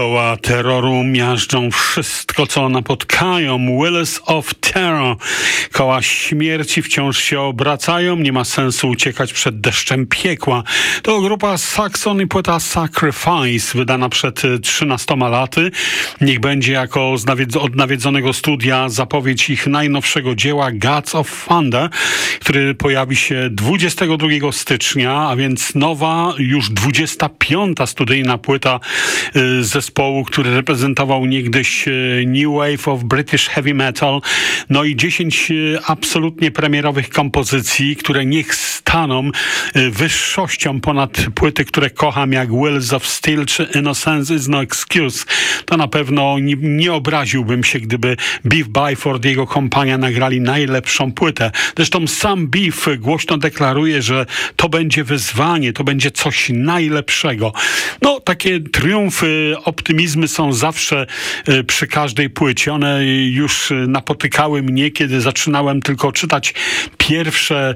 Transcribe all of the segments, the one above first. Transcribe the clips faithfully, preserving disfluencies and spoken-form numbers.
Koła terroru miażdżą wszystko, co napotkają. Wheels of Terror. Koła śmierci wciąż się obracają. Nie ma sensu uciekać przed deszczem piekła. To grupa Saxon i płyta Sacrifice, wydana przed trzynastoma laty. Niech będzie jako od nawiedzonego studia zapowiedź ich najnowszego dzieła Gods of Thunder, który pojawi się dwudziestego drugiego stycznia, a więc nowa, już dwudziesta piąta studyjna płyta zespołu, który reprezentował niegdyś New Wave of British Heavy Metal. No i dziesięć absolutnie premierowych kompozycji, które niech staną wyższością ponad płyty, które kocham, jak Wheels of Steel czy Innocence is no Excuse. To na pewno nie, nie obraziłbym się, gdyby Beef Byford i jego kompania nagrali najlepszą płytę. Zresztą sam Beef głośno deklaruje, że to będzie wyzwanie, to będzie coś najlepszego. No, takie triumfy, optymizmy są zawsze przy każdej płycie. One już napotykały mnie, kiedy zaczynałem tylko czytać pierwsze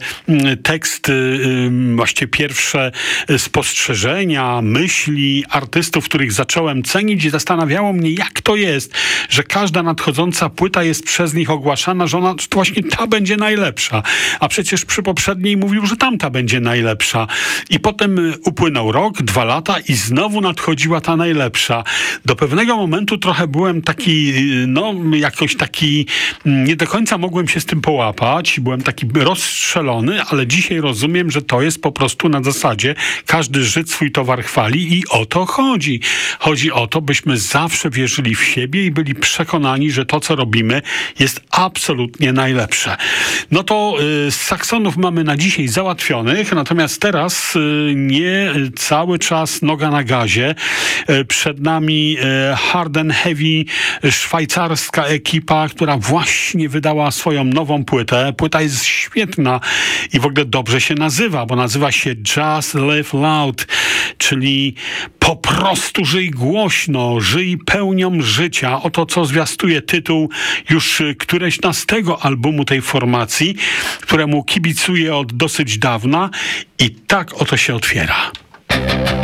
teksty, właściwie pierwsze spostrzeżenia, myśli artystów, których zacząłem cenić, i zastanawiało mnie, jak to jest, że każda nadchodząca płyta jest przez nich ogłaszana, że ona że to właśnie ta będzie najlepsza. A przecież przy poprzedniej mówił, że tamta będzie najlepsza. I potem upłynął rok, dwa lata i znowu nadchodziła ta najlepsza. Do pewnego momentu trochę byłem taki, no jakoś taki, nie do końca mogłem się z tym połapać. Byłem taki rozstrzelony, ale dzisiaj rozumiem, że to jest po prostu na zasadzie każdy Żyd swój towar chwali i o to chodzi. Chodzi o to, byśmy zawsze wierzyli w siebie i byli przekonani, że to, co robimy, jest absolutnie najlepsze. No to y, z Saxonów mamy na dzisiaj załatwionych, natomiast teraz y, nie cały czas noga na gazie. Y, przed nami y, Hard and Heavy, szwajcarska ekipa, która właśnie wydała swoją nową płytę. Płyta jest świetna i w ogóle dobrze się nazywa, bo nazywa się Just Live Loud, czyli po prostu żyj głośno, żyj pełnią życia. Oto co zwiastuje tytuł już któreśnastego albumu tej formacji, któremu kibicuję od dosyć dawna, i tak oto się otwiera.